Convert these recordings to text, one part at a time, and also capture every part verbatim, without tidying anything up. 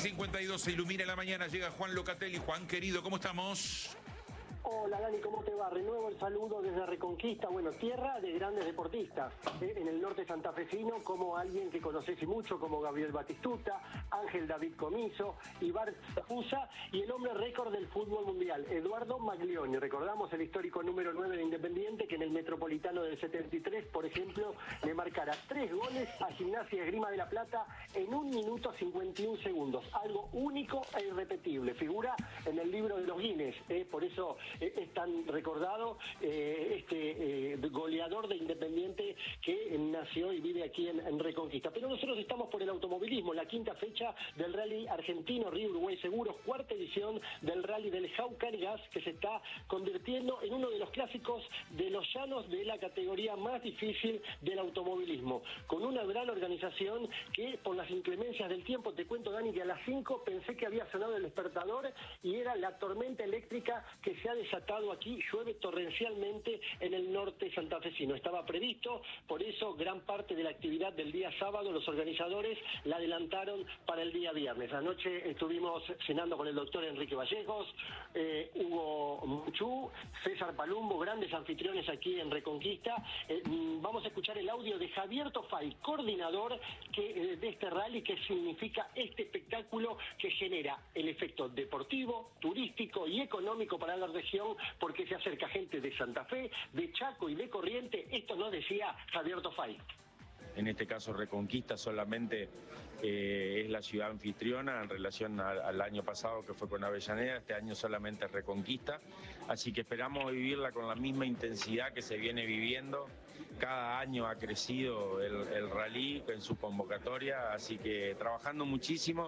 cincuenta y dos, se ilumina la mañana, llega Juan Locatelli. Juan, querido, ¿cómo estamos? Hola Dani, ¿cómo te va? Renuevo el saludo desde Reconquista, bueno, tierra de grandes deportistas, ¿eh? En el norte santafesino, como alguien que conoces y mucho, como Gabriel Batistuta, Ángel David Comiso, Ibar Zafusa y el hombre récord del fútbol mundial, Eduardo Maglioni. Recordamos el histórico número nueve de Independiente, que en el Metropolitano del setenta y tres, por ejemplo, le marcara tres goles a Gimnasia Esgrima de la Plata en un minuto cincuenta y un segundos. Algo único e irrepetible. Figura en el libro de los Guinness, ¿eh? Por eso es tan recordado eh, este eh, goleador de Independiente que nació y vive aquí en, en Reconquista. Pero nosotros estamos por el automovilismo, la quinta fecha del Rally Argentino Río Uruguay Seguros, cuarta edición del Rally del Jaucar Gas, que se está convirtiendo en uno de los clásicos de los llanos de la categoría más difícil del automovilismo, con una gran organización que, por las inclemencias del tiempo, te cuento, Dani, que a las cinco pensé que había sonado el despertador y era la tormenta eléctrica que se ha desatado aquí. Llueve torrencialmente en el norte santafesino. Estaba previsto, por eso gran parte de la actividad del día sábado los organizadores la adelantaron para el día viernes. Anoche estuvimos cenando con el doctor Enrique Vallejos, eh, Hugo Muchú, César Palumbo, grandes anfitriones aquí en Reconquista. Eh, vamos a escuchar el audio de Javier Tofay, coordinador que, eh, de este rally, que significa este espectáculo que genera el efecto deportivo, turístico y económico para la región, porque se acerca gente de Santa Fe, de Chaco y de Corrientes. Esto nos decía Javier Tofay. En este caso Reconquista solamente eh, es la ciudad anfitriona en relación a, al año pasado, que fue con Avellaneda. Este año solamente es Reconquista, así que esperamos vivirla con la misma intensidad que se viene viviendo. Cada año ha crecido el, el rally en su convocatoria, así que trabajando muchísimo,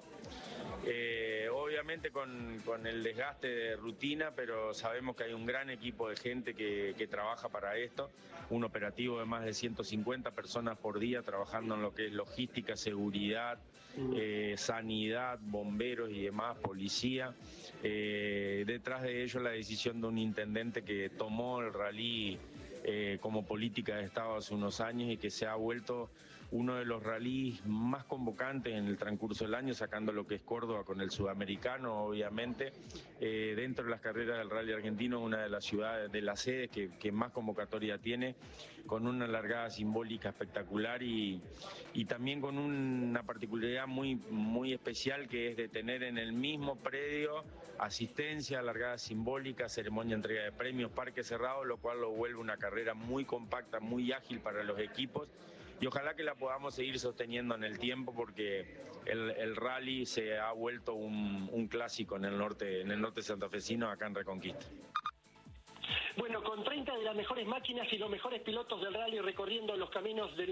eh, obviamente con, con el desgaste de rutina, pero sabemos que hay un gran equipo de gente que, que trabaja para esto, un operativo de más de ciento cincuenta personas por día trabajando en lo que es logística, seguridad, eh, sanidad, bomberos y demás, policía. Eh, detrás de ello la decisión de un intendente que tomó el rally Eh, como política de Estado hace unos años y que se ha vuelto uno de los rallies más convocantes en el transcurso del año, sacando lo que es Córdoba con el sudamericano, obviamente. Eh, dentro de las carreras del rally argentino, una de las ciudades, de las sedes que, que más convocatoria tiene, con una largada simbólica espectacular y, y también con una particularidad muy, muy especial, que es de tener en el mismo predio asistencia, largada simbólica, ceremonia de entrega de premios, parque cerrado, lo cual lo vuelve una carrera muy compacta, muy ágil para los equipos, y ojalá que la podamos seguir sosteniendo en el tiempo, porque el, el rally se ha vuelto un, un clásico en el norte, en el norte santafesino, acá en Reconquista. Bueno, con treinta de las mejores máquinas y los mejores pilotos del rally recorriendo los caminos del